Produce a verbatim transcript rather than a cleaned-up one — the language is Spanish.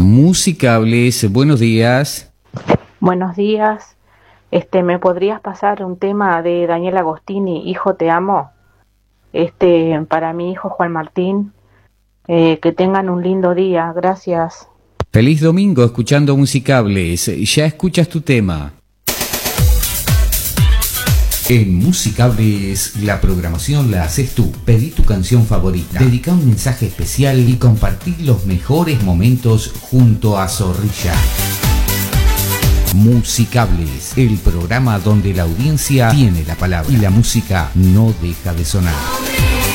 Musicables, buenos días. Buenos días. Este, ¿me podrías pasar un tema de Daniel Agostini, Hijo te amo? Este, para mi hijo Juan Martín. Eh, que tengan un lindo día, gracias. Feliz domingo escuchando Musicables. Ya escuchas tu tema. En Musicables, la programación la haces tú. Pedí tu canción favorita, dedica un mensaje especial y compartí los mejores momentos junto a Zorrilla. Musicables, el programa donde la audiencia tiene la palabra y la música no deja de sonar.